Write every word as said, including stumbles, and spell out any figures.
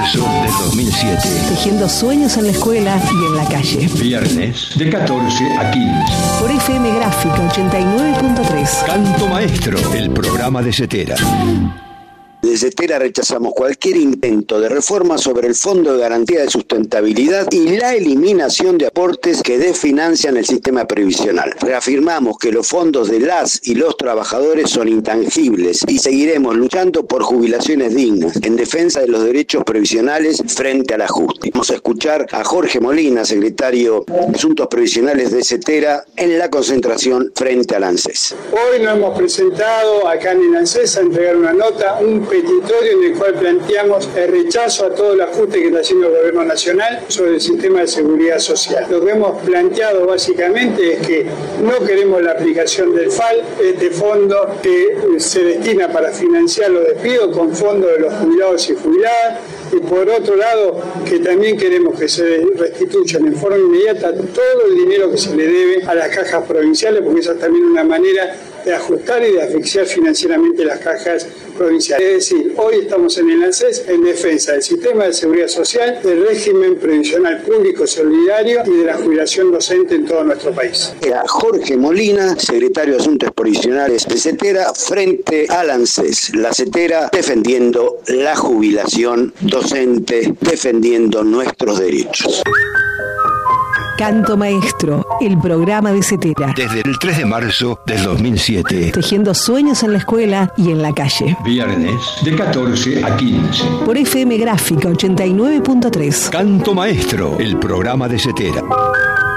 marzo del dos mil siete. Tejiendo sueños en la escuela y en la calle. Viernes de catorce a quince. Por F M Gráfica ochenta y nueve punto tres. Canto Maestro, el programa de Cetera. Desde Cetera rechazamos cualquier intento de reforma sobre el Fondo de Garantía de Sustentabilidad y la eliminación de aportes que desfinancian el sistema previsional. Reafirmamos que los fondos de las y los trabajadores son intangibles y seguiremos luchando por jubilaciones dignas en defensa de los derechos previsionales frente al ajuste. Vamos a escuchar a Jorge Molina, secretario de Asuntos Previsionales de Cetera, en la concentración frente al ANSES. Hoy nos hemos presentado acá en el ANSES a entregar una nota, un petitorio en el cual planteamos el rechazo a todo el ajuste que está haciendo el gobierno nacional sobre el sistema de seguridad social. Lo que hemos planteado básicamente es que no queremos la aplicación del F A L, este fondo que se destina para financiar los despidos con fondos de los jubilados y jubiladas, y por otro lado que también queremos que se restituyan en forma inmediata todo el dinero que se le debe a las cajas provinciales, porque esa es también una manera de ajustar y de asfixiar financieramente las cajas provinciales. Es decir, hoy estamos en el ANSES en defensa del sistema de seguridad social, del régimen previsional público solidario y de la jubilación docente en todo nuestro país. Era Jorge Molina, secretario de Asuntos Previsionales de Cetera, frente al ANSES. La Cetera defendiendo la jubilación docente, defendiendo nuestros derechos. Canto Maestro, el programa de Cetera. Desde el tres de marzo del dos mil siete. Tejiendo sueños en la escuela y en la calle. Viernes de catorce a quince. Por F M Gráfica ochenta y nueve punto tres. Canto Maestro, el programa de Cetera.